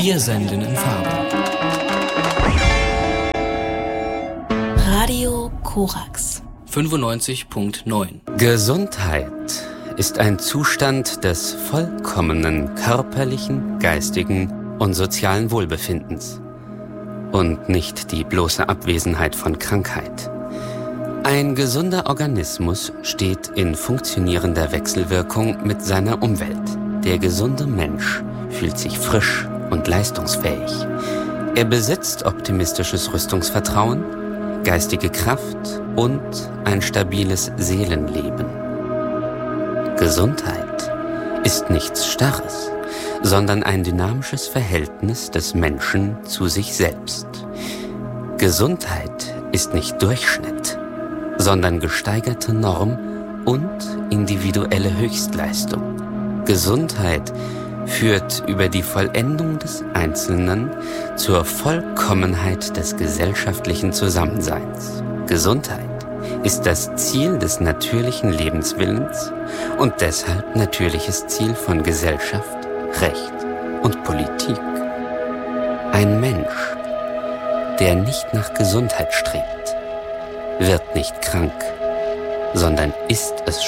Wir senden in Farbe. Radio Korax 95.9. Gesundheit ist ein Zustand des vollkommenen körperlichen, geistigen und sozialen Wohlbefindens und nicht die bloße Abwesenheit von Krankheit. Ein gesunder Organismus steht in funktionierender Wechselwirkung mit seiner Umwelt. Der gesunde Mensch fühlt sich frisch und leistungsfähig. Er besitzt optimistisches Rüstungsvertrauen, geistige Kraft und ein stabiles Seelenleben. Gesundheit ist nichts Starres, sondern ein dynamisches Verhältnis des Menschen zu sich selbst. Gesundheit ist nicht Durchschnitt, sondern gesteigerte Norm und individuelle Höchstleistung. Gesundheit führt über die Vollendung des Einzelnen zur Vollkommenheit des gesellschaftlichen Zusammenseins. Gesundheit ist das Ziel des natürlichen Lebenswillens und deshalb natürliches Ziel von Gesellschaft, Recht und Politik. Ein Mensch, der nicht nach Gesundheit strebt, wird nicht krank, sondern ist es